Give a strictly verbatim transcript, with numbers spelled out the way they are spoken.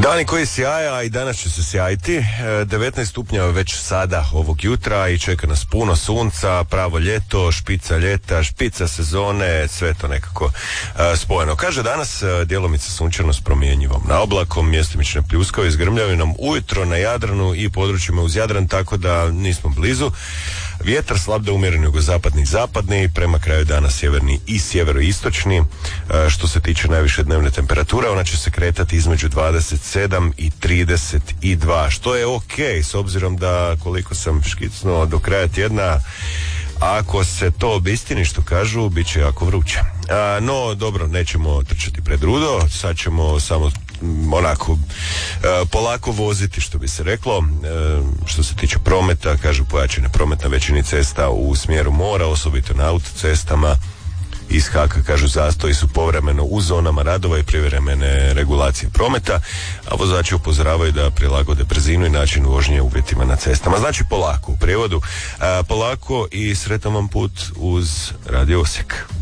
Dani koji sjaja i danas će se sjajiti. devetnaest stupnjeva već sada ovog jutra i čeka nas puno sunca, pravo ljeto, špica ljeta, špica sezone, sve to nekako uh, spojeno. Kaže danas uh, djelomice sunčano s promjenjivom na oblakom, mjestimične pljuskave s grmljavinom ujutro na Jadranu i područjima uz Jadran, tako da nismo blizu. Vjetar slab do umjeren jugozapadni zapadni, prema kraju dana sjeverni i sjeveroistočni. Što se tiče najviše dnevne temperature, ona će se kretati između dvadeset sedam i trideset dva, što je ok, s obzirom da koliko sam škicnuo do kraja tjedna, ako se to obistini što kažu, bit će jako vruće. A, no, dobro, nećemo trčati pred rudo, sad ćemo samo onako e, polako voziti, što bi se reklo. E, što se tiče prometa, kažu pojačane promet na većini cesta u smjeru mora, osobito na autocestama. Iz Haka kažu zastoji su povremeno u zonama radova i privremene regulacije prometa, a vozači upozoravaju da prilagode brzinu i način vožnje uvjetima na cestama. Znači polako u prijevodu, a, polako i sretan vam put uz Radio Osijek.